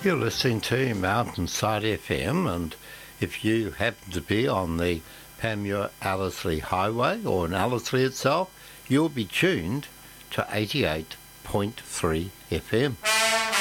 You're listening to Mountainside FM, and if you happen to be on the Panmure-Ellerslie Highway or in Ellerslie itself, you'll be tuned to 88.3 FM.